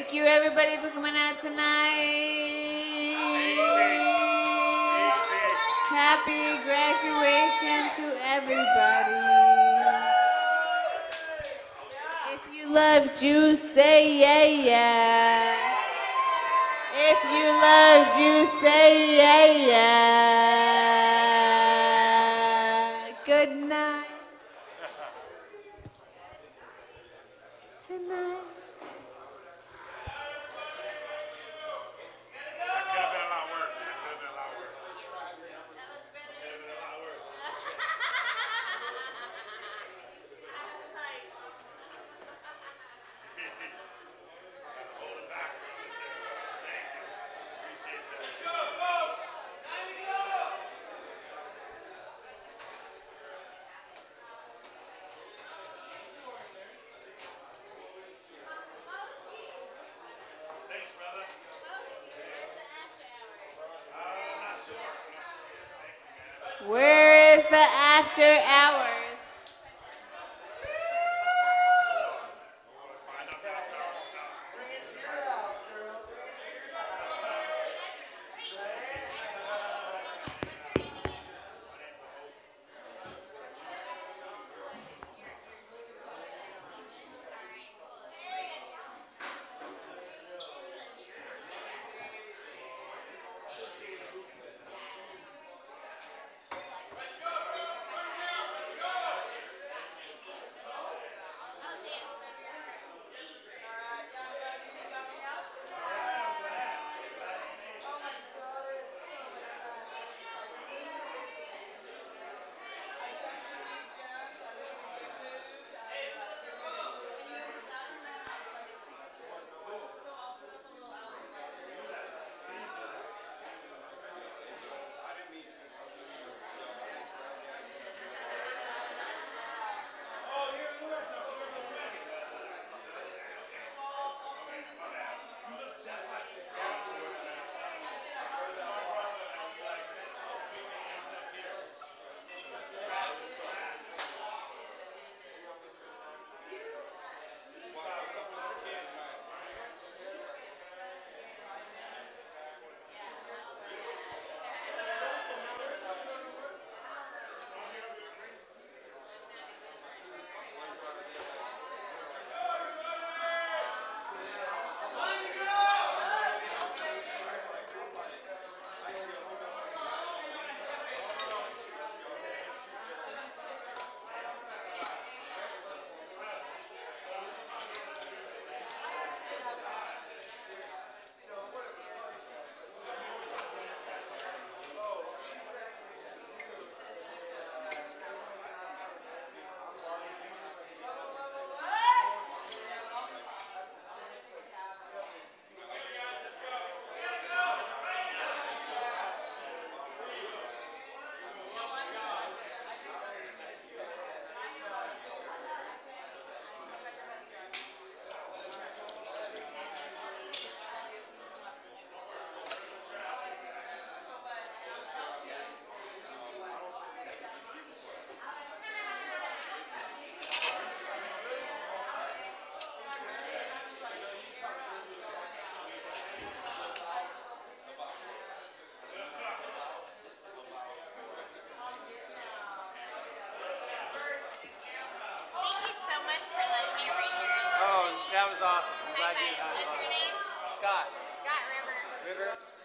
Thank you, everybody, for coming out tonight. Happy graduation to everybody. If you love juice, say yeah, yeah. If you love juice, say yeah, yeah. Good night. Tonight. Where is the after hours? That was awesome. I'm glad you had fun. What's your name? Scott. Scott River. River?